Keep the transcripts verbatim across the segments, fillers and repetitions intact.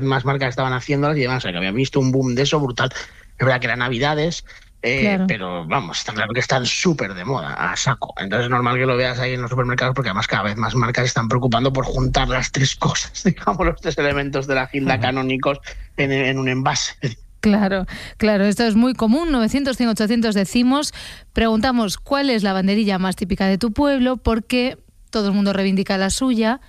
más marcas estaban haciéndolas y demás, o sea, que había visto un boom de eso brutal. Es verdad que eran Navidades, eh, claro. pero vamos, está claro que están súper de moda, a saco. Entonces es normal que lo veas ahí en los supermercados, porque además cada vez más marcas están preocupando por juntar las tres cosas, digamos, los tres elementos de la Gilda uh-huh. canónicos en, en un envase. Claro, claro, esto es muy común. novecientos, cien, ochocientos decimos, preguntamos cuál es la banderilla más típica de tu pueblo, porque todo el mundo reivindica la suya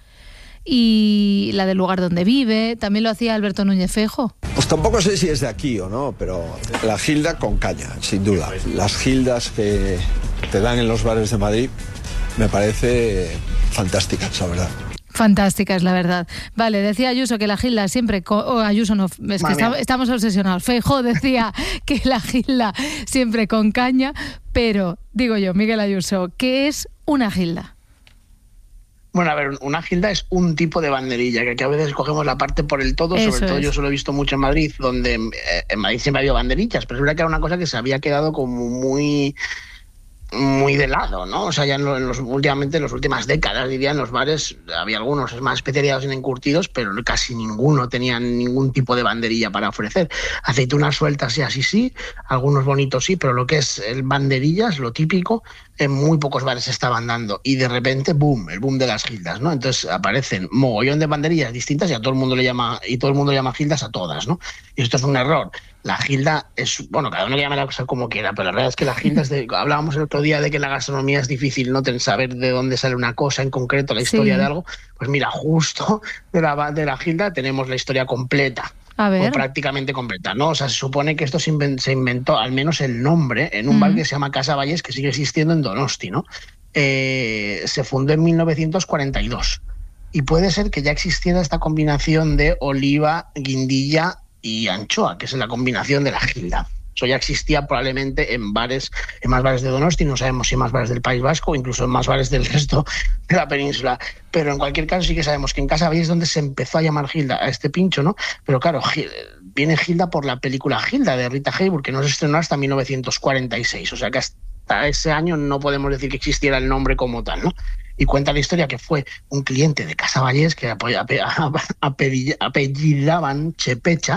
y la del lugar donde vive. También lo hacía Alberto Núñez Feijóo. Pues tampoco sé si es de aquí o no, pero la Gilda con caña, sin duda. Las Gildas que te dan en los bares de Madrid me parece fantásticas, la verdad. Fantástica es la verdad. Vale, decía Ayuso que la Gilda siempre... Co- oh, Ayuso no, es que está, estamos obsesionados. Feijóo decía que la Gilda siempre con caña, pero, digo yo, Miguel Ayuso, ¿qué es una Gilda? Bueno, a ver, una Gilda es un tipo de banderilla, que aquí a veces cogemos la parte por el todo, Eso sobre todo es. Yo solo he visto mucho en Madrid, donde eh, en Madrid siempre ha habido banderillas, pero es verdad que era una cosa que se había quedado como muy... muy de lado, ¿no? O sea, ya en los, últimamente, en las últimas décadas, diría, en los bares había algunos más especializados en encurtidos, pero casi ninguno tenía ningún tipo de banderilla para ofrecer. Aceitunas sueltas y así sí, algunos bonitos sí, pero lo que es el banderillas, lo típico, en muy pocos bares se estaban dando. Y de repente, boom, el boom de las Gildas, ¿no? Entonces aparecen mogollón de banderillas distintas y a todo el mundo le llama, y todo el mundo le llama Gildas a todas, ¿no? Y esto es un error. La Gilda es, bueno, cada uno le llama la cosa como quiera, pero la verdad es que la Gilda es de, hablábamos el otro día de que la gastronomía es difícil, ¿no? Saber de dónde sale una cosa en concreto, la historia sí. de algo. Pues mira, justo de la, de la Gilda tenemos la historia completa. A ver. O prácticamente completa, ¿no? O sea, se supone que esto se, invent, se inventó, al menos el nombre, en un mm. bar que se llama Casa Vallés, que sigue existiendo en Donosti, ¿no? Eh, se fundó en mil novecientos cuarenta y dos. Y puede ser que ya existiera esta combinación de oliva, guindilla y anchoa, que es la combinación de la Gilda. Eso ya existía probablemente en bares, en más bares de Donosti, no sabemos si en más bares del País Vasco o incluso en más bares del resto de la península. Pero en cualquier caso sí que sabemos que en Casa Vallés es donde se empezó a llamar Gilda a este pincho, ¿no? Pero claro, viene Gilda por la película Gilda de Rita Hayworth, que no se estrenó hasta mil novecientos cuarenta y seis. O sea que hasta ese año no podemos decir que existiera el nombre como tal, ¿no? Y cuenta la historia que fue un cliente de Casa Vallés que apellidaban Chepecha,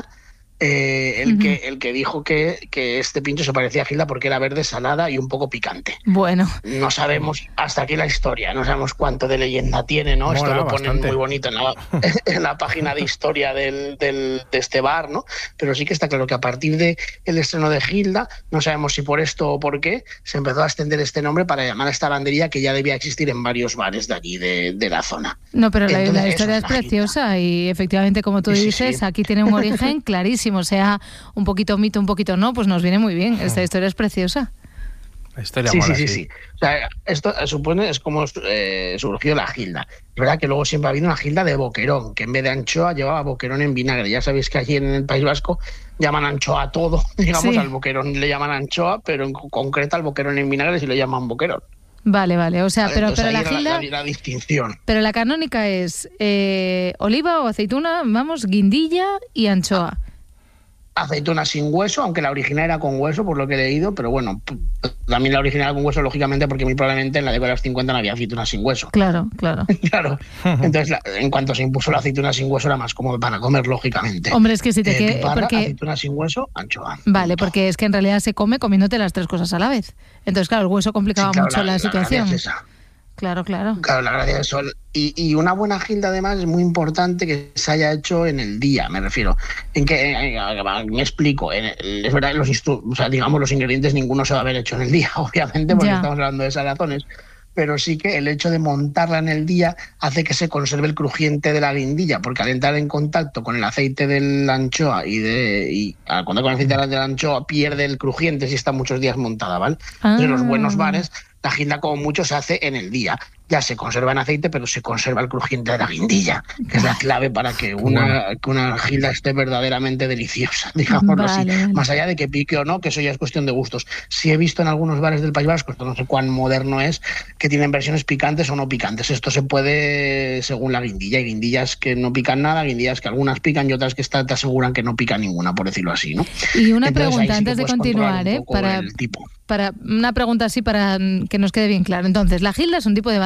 eh, el, uh-huh. que, el que dijo que, que este pincho se parecía a Gilda porque era verde, salada y un poco picante. Bueno. No sabemos hasta aquí la historia, no sabemos cuánto de leyenda tiene, ¿no? Mola, esto lo ponen bastante. Muy bonito en la, en la página de historia del, del, de este bar, ¿no? Pero sí que está claro que a partir del estreno de Gilda, no sabemos si por esto o por qué, se empezó a extender este nombre para llamar a esta banderilla que ya debía existir en varios bares de allí, de, de la zona. No, pero Entonces, la, la historia es, es preciosa y efectivamente, como tú sí, dices, sí, sí. aquí tiene un origen clarísimo. O sea, un poquito mito, un poquito no, pues nos viene muy bien. Esta historia es preciosa. La historia sí, mola, sí, sí, sí, sí. O sea, esto supone, es como eh, surgió la Gilda. Es verdad que luego siempre ha habido una Gilda de boquerón, que en vez de anchoa llevaba boquerón en vinagre. Ya sabéis que allí en el País Vasco llaman anchoa a todo. Digamos, sí. al boquerón le llaman anchoa, pero en concreto al boquerón en vinagre sí le llaman boquerón. Vale, vale. O sea, pero, Entonces, pero la Gilda... La, la, la distinción. Pero la canónica es eh, oliva o aceituna, vamos, guindilla y anchoa. Aceituna sin hueso, aunque la original era con hueso, por lo que he leído, pero bueno, también la original con hueso, lógicamente, porque muy probablemente en la década de los cincuenta no había aceituna sin hueso. Claro, claro. claro. Entonces, la, en cuanto se impuso la aceituna sin hueso, era más cómodo para comer, lógicamente. Hombre, es que si te eh, quieres... Piparra, porque... aceituna sin hueso, anchoa. Vale, porque es que en realidad se come comiéndote las tres cosas a la vez. Entonces, claro, el hueso complicaba sí, claro, mucho la, la, la situación. Es esa. Claro, claro. Claro, la gracia es sol. Y, y una buena Gilda, además, es muy importante que se haya hecho en el día, me refiero. En que, en, en, me explico, en el, es verdad que los, o sea, digamos, los ingredientes ninguno se va a haber hecho en el día, obviamente, porque ya. estamos hablando de salazones. Pero sí que el hecho de montarla en el día hace que se conserve el crujiente de la guindilla, porque al entrar en contacto con el aceite de la anchoa y, de, y al contar con el aceite de la anchoa pierde el crujiente si está muchos días montada, ¿vale? Ah. En los buenos bares la Gilda como mucho se hace en el día. Ya se conserva en aceite, pero se conserva el crujiente de la guindilla, que es la clave para que una, que una Gilda esté verdaderamente deliciosa, digámoslo vale, así. Vale. Más allá de que pique o no, que eso ya es cuestión de gustos. Sí he visto en algunos bares del País Vasco, esto no sé cuán moderno es, que tienen versiones picantes o no picantes. Esto se puede según la guindilla. Hay guindillas que no pican nada, guindillas que algunas pican y otras que está, te aseguran que no pican ninguna, por decirlo así, ¿no? Y una Entonces, pregunta sí antes de continuar, ¿eh? Para, para una pregunta así para que nos quede bien claro. Entonces, la Gilda es un tipo de banderilla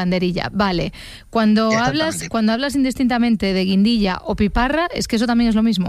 banderilla. Vale. Cuando hablas, cuando hablas indistintamente de guindilla o piparra, es que eso también es lo mismo.